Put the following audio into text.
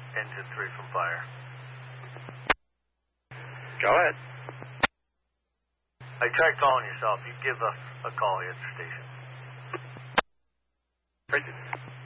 engine 3 from fire. Go ahead. I tried calling yourself. You give us a call here at the station. Right.